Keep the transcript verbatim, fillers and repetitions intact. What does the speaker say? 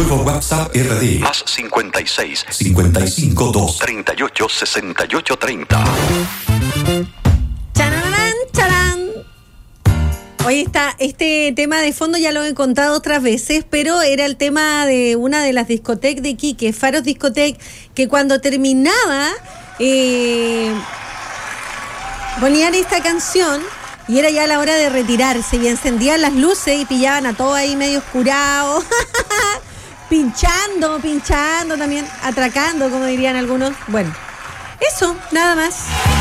Nuevo WhatsApp R D. Más cincuenta y seis, cincuenta y cinco, dos. treinta y ocho, sesenta y ocho, treinta. ¡Chararán, charán! Hoy está, este tema de fondo ya lo he contado otras veces, pero era el tema de una de las discotecas de Iquique, Faros Discotec, que cuando terminaba eh, ponían esta canción y era ya la hora de retirarse y encendían las luces y pillaban a todos ahí medio oscurados, pinchando, pinchando también, atracando, como dirían algunos. Bueno, eso, nada más.